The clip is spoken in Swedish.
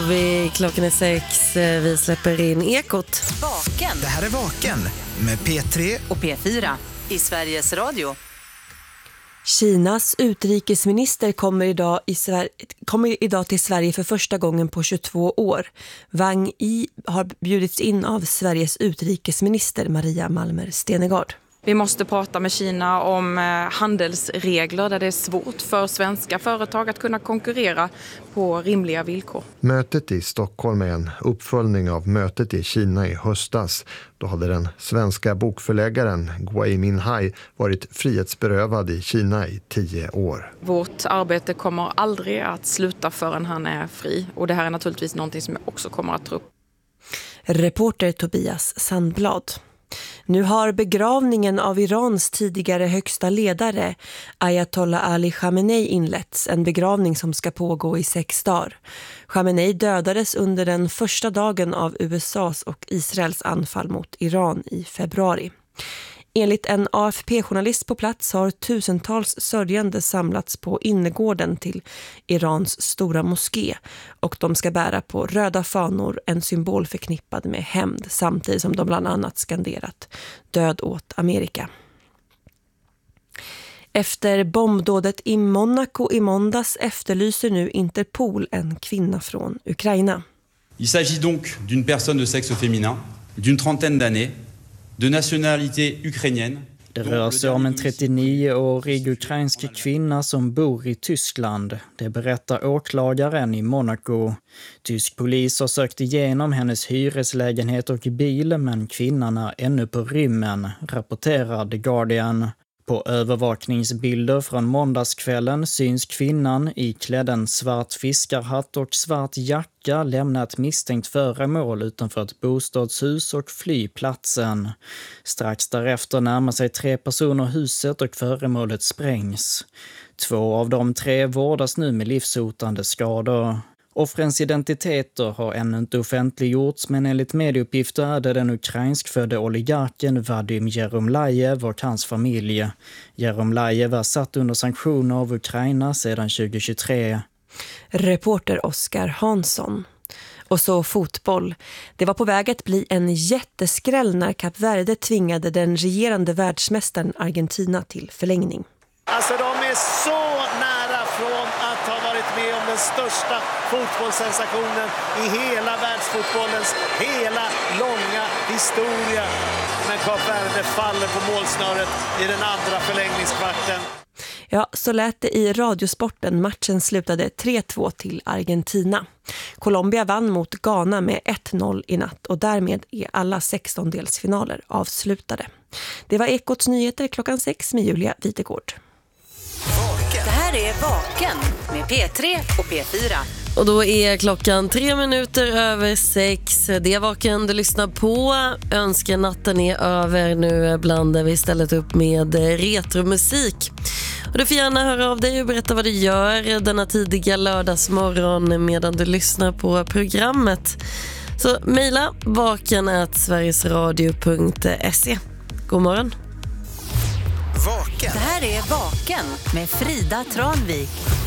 Klockan är 6, vi släpper in Ekot. Vaken. Det här är Vaken med P3 och P4 i Sveriges Radio. Kinas utrikesminister kommer idag till Sverige för första gången på 22 år. Wang Yi har bjudits in av Sveriges utrikesminister Maria Malmer Stenegard. Vi måste prata med Kina om handelsregler där det är svårt för svenska företag att kunna konkurrera på rimliga villkor. Mötet i Stockholm är en uppföljning av mötet i Kina i höstas. Då hade den svenska bokförläggaren Gui Minhai varit frihetsberövad i Kina i 10 år. Vårt arbete kommer aldrig att sluta förrän han är fri. Och det här är naturligtvis någonting som jag också kommer att ta upp. Reporter Tobias Sandblad. Nu har begravningen av Irans tidigare högsta ledare Ayatollah Ali Khamenei inletts, en begravning som ska pågå i 6 dagar. Khamenei dödades under den första dagen av USAs och Israels anfall mot Iran i februari. Enligt en AFP-journalist på plats har tusentals sörjande samlats på innergården till Irans stora moské och de ska bära på röda fanor, en symbol förknippad med hämnd, samtidigt som de bland annat skanderat död åt Amerika. Efter bombdådet i Monaco i måndags efterlyser nu Interpol en kvinna från Ukraina. Il s'agit donc d'une personne de sexe féminin, d'une trentaine d'années, de nationalité ukrainienne. Det rör sig om en 39-årig ukrainsk kvinna som bor i Tyskland. Det berättar åklagaren i Monaco. Tysk polis har sökt igenom hennes hyreslägenhet och bil, men kvinnan är ännu på rymmen, rapporterar The Guardian. På övervakningsbilder från måndagskvällen syns kvinnan iklädd en svart fiskarhatt och svart jacka lämna ett misstänkt föremål utanför ett bostadshus och fly platsen. Strax därefter närmar sig 3 personer huset och föremålet sprängs. 2 av de 3 vårdas nu med livshotande skador. Offrens identiteter har ännu inte offentliggjorts, men enligt medieuppgifter är det den ukrainskfödde oligarken Vadim Jeromlajev och hans familj. Jeromlajev är satt under sanktioner av Ukraina sedan 2023. Reporter Oskar Hansson. Och så fotboll. Det var på väg att bli en jätteskräll när Kap Verde tvingade den regerande världsmästaren Argentina till förlängning. Alltså de är så nära från att ha varit med om den största fotbollssensationen i hela världsfotbollens hela långa historia. Men Kap Verde faller på målsnöret i den andra förlängningskvarten. Ja, så lät det i Radiosporten. Matchen slutade 3-2 till Argentina. Colombia vann mot Ghana med 1-0 i natt och därmed är alla 16-delsfinaler avslutade. Det var Ekots nyheter klockan 6 med Julia Witegård. Det här är Vaken med P3 och P4. Och då är klockan 3 minuter över 6. Det är Vaken du lyssnar på. Önskenatten är över. Nu blandar vi istället upp med retromusik. Och du får gärna höra av dig och berätta vad du gör denna tidiga lördagsmorgon medan du lyssnar på programmet. Så mejla vaken@sverigesradio.se. God morgon. Vaken. Det här är Vaken med Frida Tranvik.